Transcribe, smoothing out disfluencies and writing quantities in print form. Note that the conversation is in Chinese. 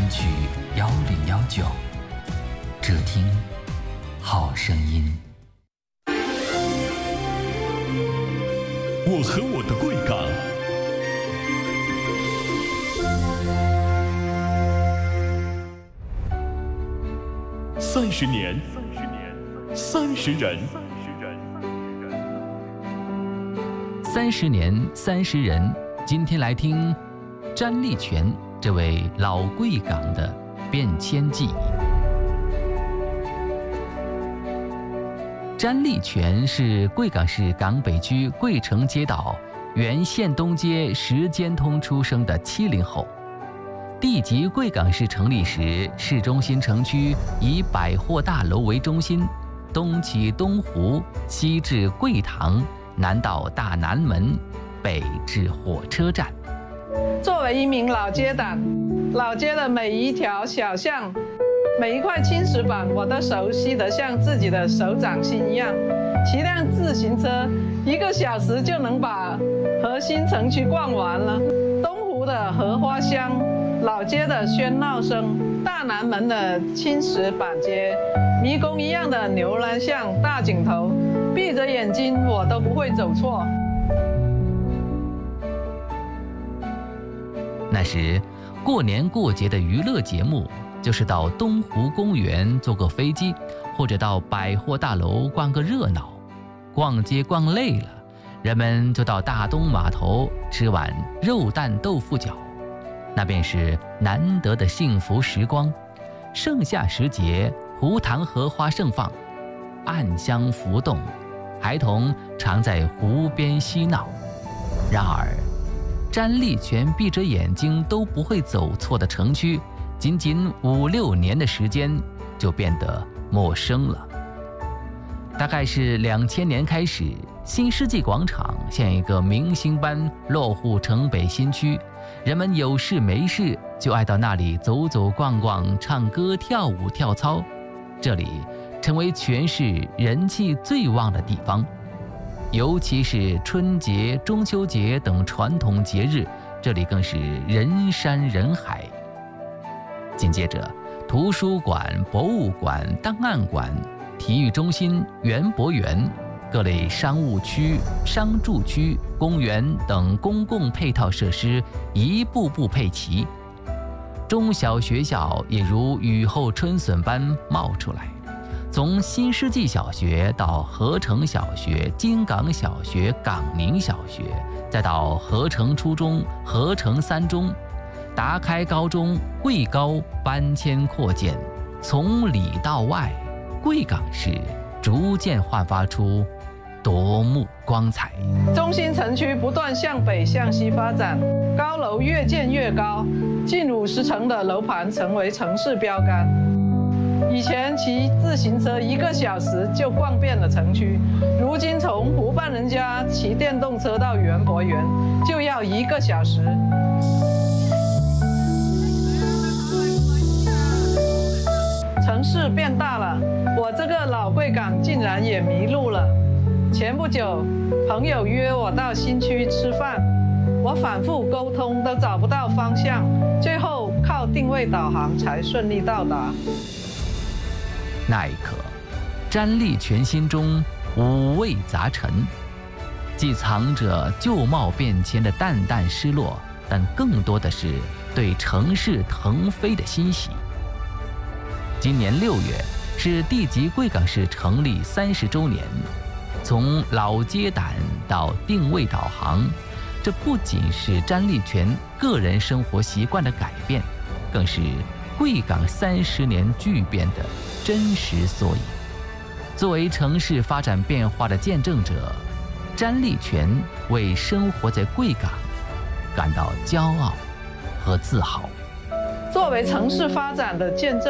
曲1019，只听好声音。 我和我的贵港。30年，30人。 30年30人，今天来听詹利泉这位老贵港的变迁记。詹利泉是贵港市港北区贵城街道原县东街10间通出生的70后。地级贵港市成立时，市中心城区以百货大楼为中心，东起东湖，西至贵塘，南到大南门，北至火车站。 作为一名老街党，老街的每一条小巷，每一块青石板，我都熟悉得像自己的手掌心一样。骑辆自行车1个小时就能把核心城区逛完了。东湖的荷花香，老街的喧闹声，大南门的青石板街，迷宫一样的牛栏巷、大井头，闭着眼睛我都不会走错。 那时，过年过节的娱乐节目就是到东湖公园坐个飞机，或者到百货大楼逛个热闹。逛街逛累了，人们就到大东码头吃碗肉蛋豆腐饺，那便是难得的幸福时光。盛夏时节，湖塘荷花盛放，暗香浮动，孩童常在湖边嬉闹。然而，詹利泉闭着眼睛都不会走错的城区，仅仅5、6年的时间就变得陌生了。大概是2000年开始，新世纪广场像一个明星般落户城北新区，人们有事没事就爱到那里走走逛逛，唱歌跳舞跳操。这里成为全市人气最旺的地方，尤其是春节、中秋节等传统节日，这里更是人山人海。紧接着，图书馆、博物馆、档案馆、体育中心、园博园、各类商务区、商住区、公园等公共配套设施一步步配齐，中小学校也如雨后春笋般冒出来。从新世纪小学到合成小学、金港小学、港宁小学，再到合成初中、合成3中、达开高中、贵高搬迁扩建，从里到外，贵港市逐渐焕发出夺目光彩。 中心城区不断向北向西发展，高楼越建越高，近50层的楼盘成为城市标杆。以前骑自行车1个小时就逛遍了城区，如今从湖畔人家骑电动车到园博园就要1个小时。城市变大了，我这个老贵港竟然也迷路了。前不久，朋友约我到新区吃饭，我反复沟通都找不到方向，最后靠定位导航才顺利到达。 那一刻，詹利泉心中五味杂陈，既藏着旧貌变迁的淡淡失落，但更多的是对城市腾飞的欣喜。今年6月是地级贵港市成立30周年，从老街胆到定位导航，这不仅是詹利泉个人生活习惯的改变，更是贵港30年巨变的真实缩影。作为城市发展变化的见证者，詹利泉为生活在贵港感到骄傲和自豪。 作为城市发展的见证